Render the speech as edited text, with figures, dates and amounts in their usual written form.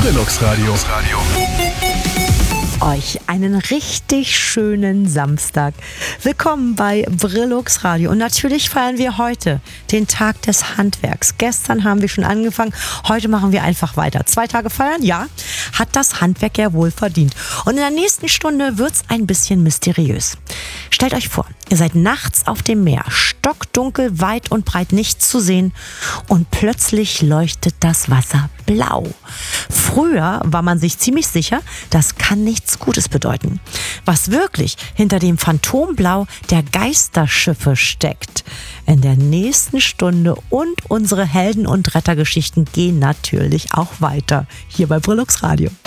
Brillux Radio. Euch einen richtig schönen Samstag. Willkommen bei Brillux Radio. Und natürlich feiern wir heute den Tag des Handwerks. Gestern haben wir schon angefangen, heute machen wir einfach weiter. 2 Tage feiern, ja, hat das Handwerk ja wohl verdient. Und in der nächsten Stunde wird's ein bisschen mysteriös. Stellt euch vor, ihr seid nachts auf dem Meer, stockdunkel, weit und breit nichts zu sehen und plötzlich leuchtet das Wasser blau. Früher war man sich ziemlich sicher, das kann nichts Gutes bedeuten. Was wirklich hinter dem Phantomblau der Geisterschiffe steckt. In der nächsten Stunde und unsere Helden- und Rettergeschichten gehen natürlich auch weiter hier bei Brillux Radio.